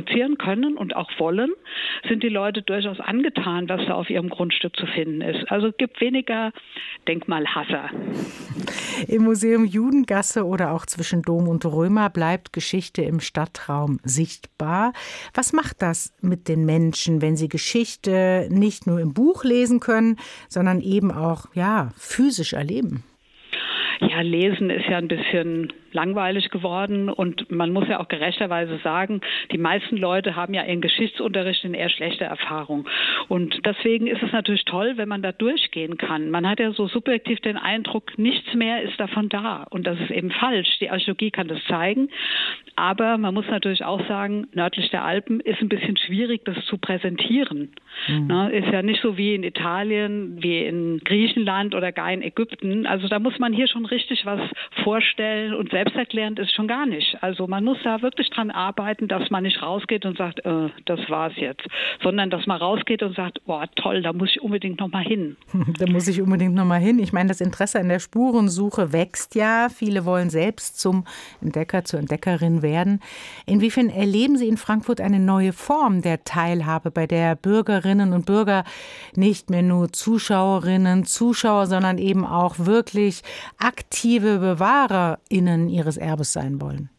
produzieren können und auch wollen, sind die Leute durchaus angetan, was da auf ihrem Grundstück zu finden ist. Also es gibt weniger Denkmalhasser. Im Museum Judengasse oder auch zwischen Dom und Römer bleibt Geschichte im Stadtraum sichtbar. Was macht das mit den Menschen, wenn sie Geschichte nicht nur im Buch lesen können, sondern eben auch physisch erleben? Ja, Lesen ist ja ein bisschen langweilig geworden und man muss ja auch gerechterweise sagen, die meisten Leute haben ja in Geschichtsunterricht eine eher schlechte Erfahrung. Und deswegen ist es natürlich toll, wenn man da durchgehen kann. Man hat ja so subjektiv den Eindruck, nichts mehr ist davon da. Und das ist eben falsch. Die Archäologie kann das zeigen. Aber man muss natürlich auch sagen, nördlich der Alpen ist ein bisschen schwierig, das zu präsentieren. Ist ja nicht so wie in Italien, wie in Griechenland oder gar in Ägypten. Also da muss man hier schon richtig was vorstellen und selbsterklärend ist schon gar nicht. Also man muss da wirklich dran arbeiten, dass man nicht rausgeht und sagt, das war's jetzt, sondern dass man rausgeht und sagt, boah, toll, da muss ich unbedingt noch mal hin. Da muss ich unbedingt noch mal hin. Ich meine, das Interesse an der Spurensuche wächst ja. Viele wollen selbst zum Entdecker, zur Entdeckerin werden. Inwiefern erleben Sie in Frankfurt eine neue Form der Teilhabe, bei der Bürgerinnen und Bürger nicht mehr nur Zuschauerinnen, Zuschauer, sondern eben auch wirklich aktive BewahrerInnen ihres Erbes sein wollen?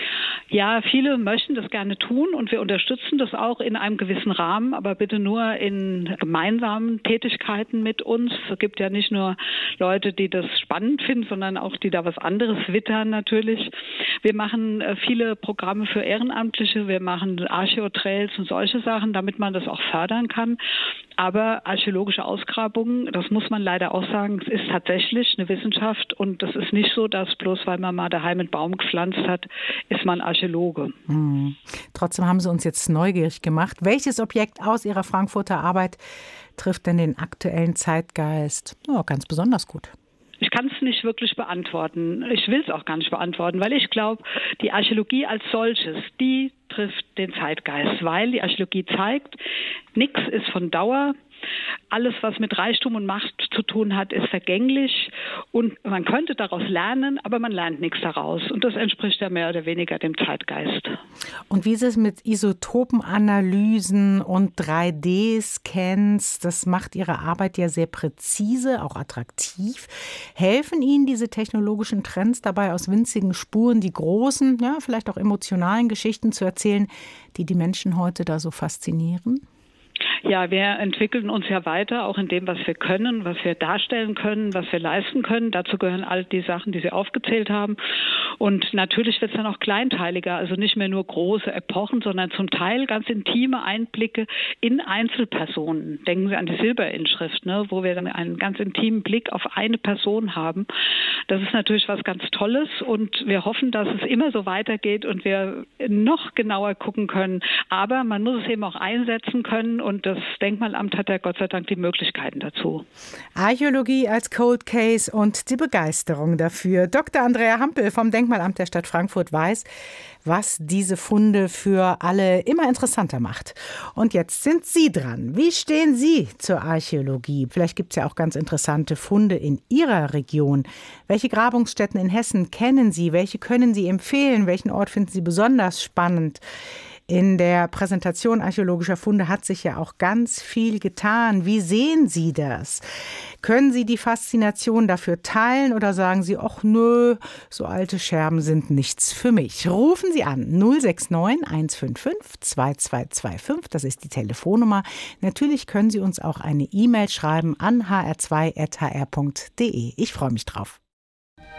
Ja, viele möchten das gerne tun und wir unterstützen das auch in einem gewissen Rahmen, aber bitte nur in gemeinsamen Tätigkeiten mit uns. Es gibt ja nicht nur Leute, die das spannend finden, sondern auch die da was anderes wittern natürlich. Wir machen viele Programme für Ehrenamtliche, wir machen Archäotrails und solche Sachen, damit man das auch fördern kann. Aber archäologische Ausgrabungen, das muss man leider auch sagen, es ist tatsächlich eine Wissenschaft und das ist nicht so, dass bloß weil man mal daheim einen Baum gepflanzt hat, ist man Archäologe. Trotzdem haben Sie uns jetzt neugierig gemacht. Welches Objekt aus Ihrer Frankfurter Arbeit trifft denn den aktuellen Zeitgeist ganz besonders gut? Ich kann es nicht wirklich beantworten. Ich will es auch gar nicht beantworten, weil ich glaube, die Archäologie als solches, die trifft den Zeitgeist, weil die Archäologie zeigt, nichts ist von Dauer. Alles, was mit Reichtum und Macht zu tun hat, ist vergänglich und man könnte daraus lernen, aber man lernt nichts daraus. Und das entspricht ja mehr oder weniger dem Zeitgeist. Und wie ist es mit Isotopenanalysen und 3D-Scans? Das macht Ihre Arbeit ja sehr präzise, auch attraktiv. Helfen Ihnen diese technologischen Trends dabei, aus winzigen Spuren die großen, vielleicht auch emotionalen Geschichten zu erzählen, die die Menschen heute da so faszinieren? Ja, wir entwickeln uns ja weiter, auch in dem, was wir können, was wir darstellen können, was wir leisten können. Dazu gehören all die Sachen, die Sie aufgezählt haben. Und natürlich wird es dann auch kleinteiliger, also nicht mehr nur große Epochen, sondern zum Teil ganz intime Einblicke in Einzelpersonen. Denken Sie an die Silberinschrift, wo wir dann einen ganz intimen Blick auf eine Person haben. Das ist natürlich was ganz Tolles und wir hoffen, dass es immer so weitergeht und wir noch genauer gucken können. Aber man muss es eben auch einsetzen können und das Denkmalamt hat ja Gott sei Dank die Möglichkeiten dazu. Archäologie als Cold Case und die Begeisterung dafür. Dr. Andrea Hampel vom Denkmalamt der Stadt Frankfurt weiß, was diese Funde für alle immer interessanter macht. Und jetzt sind Sie dran. Wie stehen Sie zur Archäologie? Vielleicht gibt es ja auch ganz interessante Funde in Ihrer Region. Welche Grabungsstätten in Hessen kennen Sie? Welche können Sie empfehlen? Welchen Ort finden Sie besonders spannend? In der Präsentation archäologischer Funde hat sich ja auch ganz viel getan. Wie sehen Sie das? Können Sie die Faszination dafür teilen oder sagen Sie, ach nö, so alte Scherben sind nichts für mich? Rufen Sie an 069 155 2225, das ist die Telefonnummer. Natürlich können Sie uns auch eine E-Mail schreiben an hr2.hr.de. Ich freue mich drauf.